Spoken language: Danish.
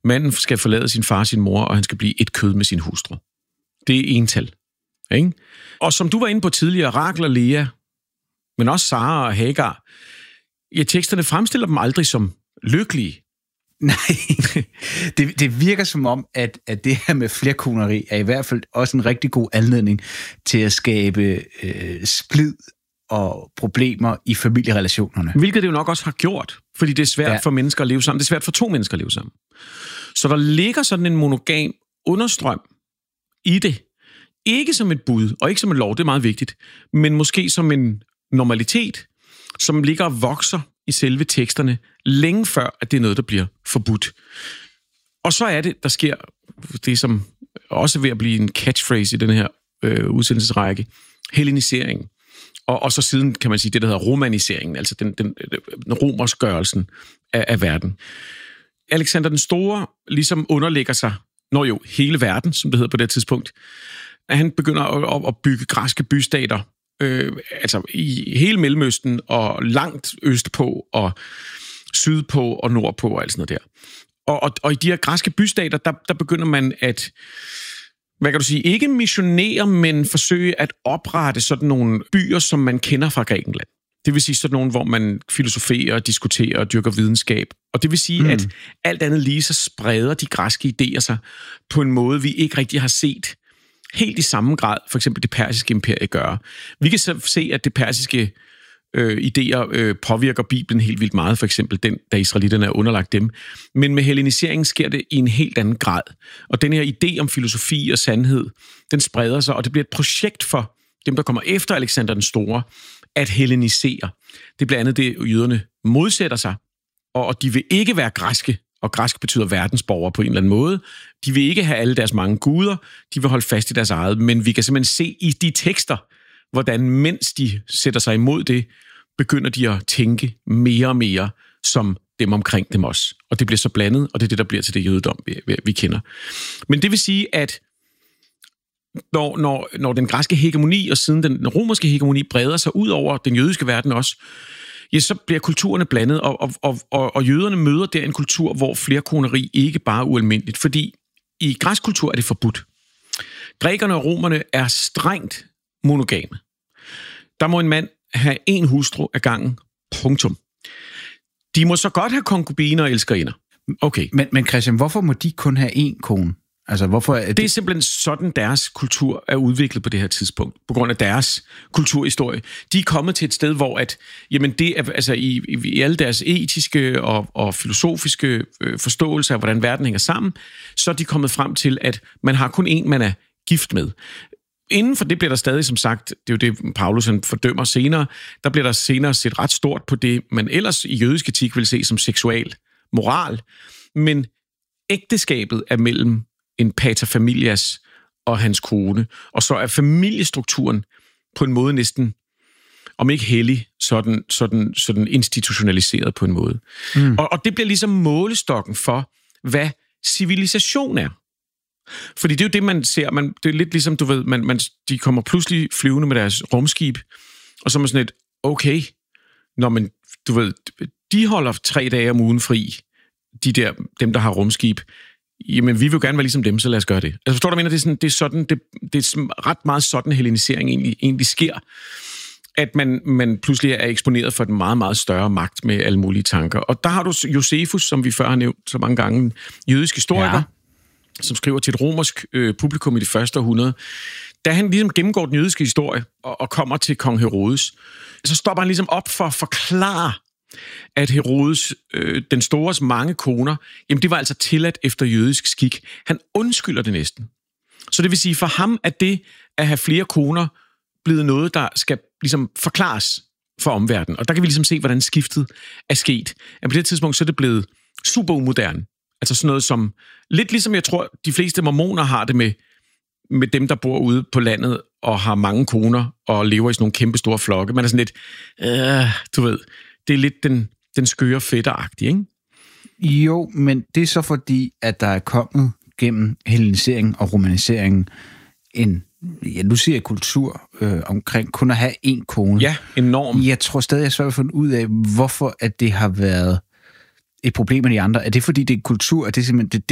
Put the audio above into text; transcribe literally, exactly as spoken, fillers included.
Manden skal forlade sin far og sin mor, og han skal blive et kød med sin hustru. Det er ental. Ikke? Og som du var inde på tidligere, Rachel og Lea, men også Sara og Hagar, ja, teksterne fremstiller dem aldrig som lykkelige. Nej, det, det virker som om, at, at det her med flerkoneri er i hvert fald også en rigtig god anledning til at skabe øh, splid og problemer i familierelationerne. Hvilket det jo nok også har gjort, fordi det er svært ja. for mennesker at leve sammen. Det er svært for to mennesker at leve sammen. Så der ligger sådan en monogam understrøm i det. Ikke som et bud, og ikke som en lov, det er meget vigtigt, men måske som en normalitet, som ligger og vokser i selve teksterne, længe før, at det er noget, der bliver forbudt. Og så er det, der sker det, som også er ved at blive en catchphrase i den her øh, udsendelsesrække, hellenisering. Og, og så siden, kan man sige, det, der hedder romaniseringen, altså den, den, den romersgørelsen af, af verden. Alexander den Store ligesom underlægger sig, når jo hele verden, som det hedder på det tidspunkt, at han begynder at, at bygge græske bystater, øh, altså i hele Mellemøsten og langt østpå og sydpå og nordpå og alt sådan noget der. Og, og, og i de her græske bystater, der, der begynder man at, hvad kan du sige, ikke missionere, men forsøge at oprette sådan nogle byer, som man kender fra Grækenland. Det vil sige sådan nogle, hvor man filosoferer, diskuterer og dyrker videnskab. Og det vil sige, mm. at alt andet lige så spreder de græske idéer sig på en måde, vi ikke rigtig har set helt i samme grad, for eksempel det persiske imperie gør. Vi kan så se, at det persiske øh, idéer øh, påvirker Bibelen helt vildt meget, for eksempel den, da israelitterne er underlagt dem. Men med helleniseringen sker det i en helt anden grad. Og den her idé om filosofi og sandhed, den spreder sig, og det bliver et projekt for dem, der kommer efter Alexander den Store, at hellenisere. Det er blandt andet det, jøderne modsætter sig, og de vil ikke være græske, og græsk betyder verdensborgere på en eller anden måde. De vil ikke have alle deres mange guder, de vil holde fast i deres eget, men vi kan simpelthen se i de tekster, hvordan mens de sætter sig imod det, begynder de at tænke mere og mere som dem omkring dem også. Og det bliver så blandet, og det er det, der bliver til det jødedom, vi, vi, vi kender. Men det vil sige, at når, når, når den græske hegemoni og siden den romerske hegemoni breder sig ud over den jødiske verden også, ja, så bliver kulturerne blandet, og, og, og, og, og jøderne møder der en kultur, hvor flerkoneri ikke bare er ualmindeligt, fordi i græsk kultur er det forbudt. Grækerne og romerne er strengt monogame. Der må en mand have en hustru ad gangen, punktum. De må så godt have konkubiner og elskerinder. Okay. Men, men Christian, hvorfor må de kun have én kone? Altså, hvorfor er det... det er simpelthen sådan, deres kultur er udviklet på det her tidspunkt, på grund af deres kulturhistorie. De er kommet til et sted, hvor at, jamen det er, altså i, i, i alle deres etiske og, og filosofiske øh, forståelse af, hvordan verden hænger sammen, så er de kommet frem til, at man har kun én, man er gift med. Inden for det bliver der stadig, som sagt, det er jo det, Paulus han fordømmer senere, der bliver der senere set ret stort på det, man ellers i jødisk etik vil se som seksual moral, men ægteskabet er mellem en pater familias og hans kone, og så er familiestrukturen på en måde næsten, om ikke hellig, sådan, sådan, sådan institutionaliseret på en måde. Mm. Og, og det bliver ligesom målestokken for, hvad civilisation er. Fordi det er jo det, man ser, man, det er lidt ligesom, du ved, man, man, de kommer pludselig flyvende med deres rumskib, og så er man sådan et, okay, når man, du ved, de holder tre dage om ugen fri, de der, dem der har rumskib, jamen, vi vil jo gerne være ligesom dem, så lad os gøre det. Altså, forstår du, mener, det er sådan, det er sådan, det, det er ret meget sådan, hellenisering egentlig, egentlig sker, at man, man pludselig er eksponeret for en meget, meget større magt med alle mulige tanker. Og der har du Josefus, som vi før har nævnt så mange gange, en jødisk historiker, ja. som skriver til et romersk øh, publikum i det første århundrede. Da han ligesom gennemgår den jødiske historie og, og kommer til kong Herodes, så stopper han ligesom op for at forklare, at Herodes, øh, den stores mange koner, jamen det var altså tilladt efter jødisk skik. Han undskylder det næsten. Så det vil sige, for ham er det at have flere koner blevet noget, der skal ligesom forklares for omverdenen. Og der kan vi ligesom se, hvordan skiftet er sket. At på det tidspunkt, så er det blevet super umoderne. Altså sådan noget som, lidt ligesom jeg tror, de fleste mormoner har det med, med dem, der bor ude på landet og har mange koner og lever i sådan nogle kæmpe store flokke. Man er sådan lidt, øh, du ved, det er lidt den, den skøre fætteragtige, ikke? Jo, men det er så fordi, at der er kommet gennem hellenisering og romanisering en, ja, nu siger jeg kultur øh, omkring kun at have én kone. Ja, enorm. Jeg tror stadig, jeg så har fundet ud af, hvorfor at det har været et problem med de andre. Er det fordi, det er kultur? Er det simpelthen det